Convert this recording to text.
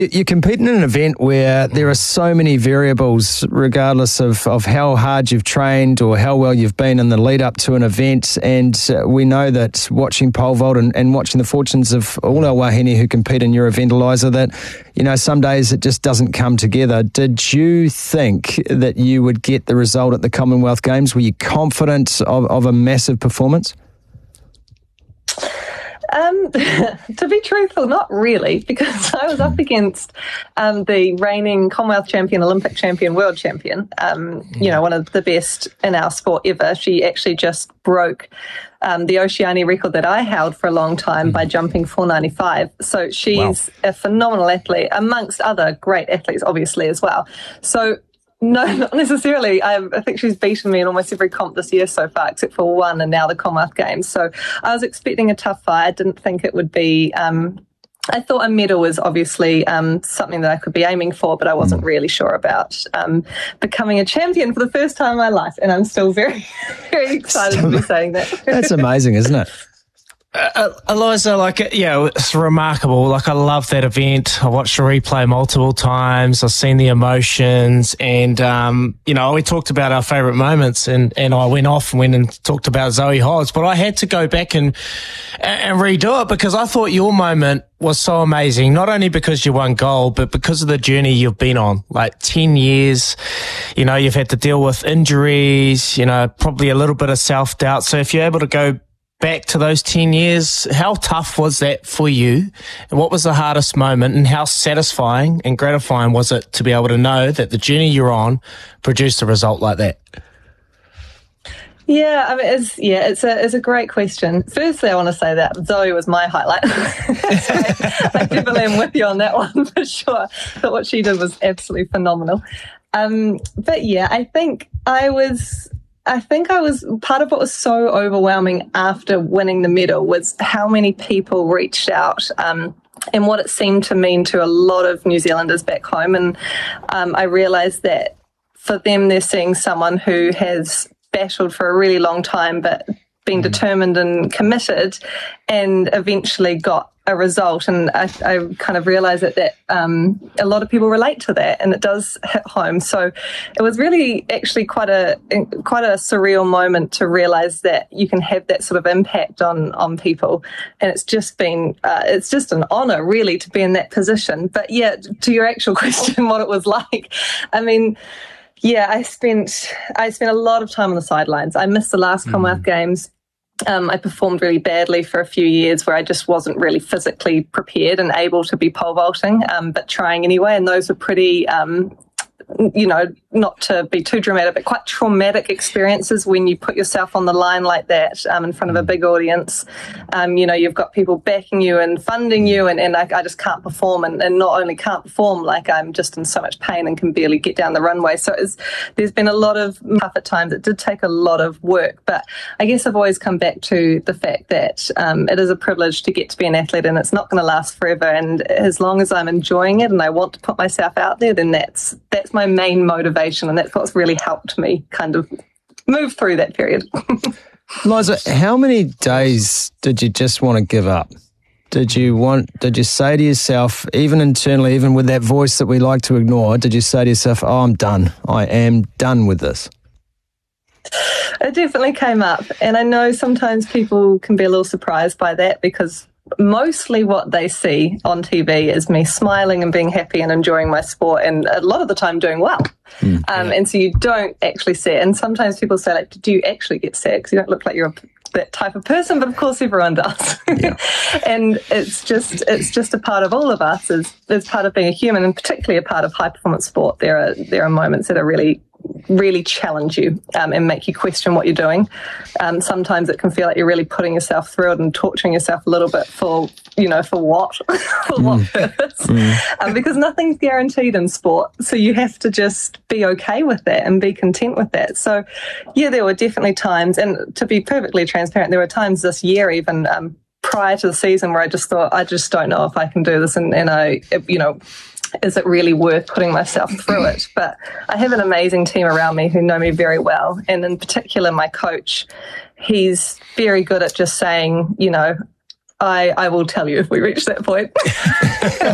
You compete in an event where there are so many variables, regardless of how hard you've trained or how well you've been in the lead up to an event. And we know that watching pole vault and watching the fortunes of all our wahine who compete in your event, Eliza, that, you know, some days it just doesn't come together. Did you think that you would get the result at the Commonwealth Games? Were you confident of a massive performance? To be truthful, not really, because I was up against the reigning Commonwealth champion, Olympic champion, world champion, one of the best in our sport ever. She actually just broke the Oceania record that I held for a long time by jumping 495. So she's a phenomenal athlete, amongst other great athletes, obviously, as well. So no, not necessarily. I think she's beaten me in almost every comp this year so far, except for one, and now the Commonwealth Games. So I was expecting a tough fight. I didn't think it would be. I thought a medal was obviously something that I could be aiming for, but I wasn't really sure about becoming a champion for the first time in my life. And I'm still very, very excited to be saying that. That's amazing, isn't it? Eliza, it's remarkable. I love that event. I watched the replay multiple times. I've seen the emotions, and we talked about our favourite moments, and I went and talked about Zoe Hodge, but I had to go back and redo it because I thought your moment was so amazing, not only because you won gold, but because of the journey you've been on, 10 years. You've had to deal with injuries, probably a little bit of self-doubt. So if you're able to go back to those 10 years, how tough was that for you? And what was the hardest moment, and how satisfying and gratifying was it to be able to know that the journey you're on produced a result like that? Yeah, I mean, it's a great question. Firstly, I want to say that Zoe was my highlight. I definitely am with you on that one for sure. But what she did was absolutely phenomenal. But yeah, I think I was part of what was so overwhelming after winning the medal was how many people reached out and what it seemed to mean to a lot of New Zealanders back home. And I realised that for them, they're seeing someone who has battled for a really long time but been determined and committed and eventually got a result. And I kind of realised that a lot of people relate to that, and it does hit home. So it was really actually quite a surreal moment to realise that you can have that sort of impact on people. And it's just been it's just an honour really to be in that position. But yeah, to your actual question, what it was like, I mean, yeah, I spent a lot of time on the sidelines. I missed the last Commonwealth Games. I performed really badly for a few years where I just wasn't really physically prepared and able to be pole vaulting, but trying anyway. And those were pretty, not to be too dramatic, but quite traumatic experiences when you put yourself on the line like that in front of a big audience. You've got people backing you and funding you, and I just can't perform, and not only can't perform, I'm just in so much pain and can barely get down the runway. So there's been a lot of tough at times. It did take a lot of work, but I guess I've always come back to the fact that it is a privilege to get to be an athlete, and it's not going to last forever. And as long as I'm enjoying it and I want to put myself out there, then that's my main motivation, and that's what's really helped me kind of move through that period. Liza, how many days did you just want to give up? Did you say to yourself, even internally, even with that voice that we like to ignore, did you say to yourself, oh, I'm done. I am done with this? It definitely came up. And I know sometimes people can be a little surprised by that, because mostly what they see on TV is me smiling and being happy and enjoying my sport, and a lot of the time doing well. And so you don't actually see it. And sometimes people say, do you actually get sad? Because you don't look like you're that type of person, but of course everyone does. Yeah. And it's just a part of all of us as part of being a human, and particularly a part of high performance sport. There are moments that are really challenge you and make you question what you're doing. Sometimes it can feel like you're really putting yourself through it and torturing yourself a little bit for what? For what purpose? Because nothing's guaranteed in sport. So you have to just be okay with that and be content with that. So yeah, there were definitely times, and to be perfectly transparent, there were times this year even prior to the season where I just thought, I just don't know if I can do this, and is it really worth putting myself through it? But I have an amazing team around me who know me very well. And in particular, my coach, he's very good at just saying, I will tell you if we reach that point.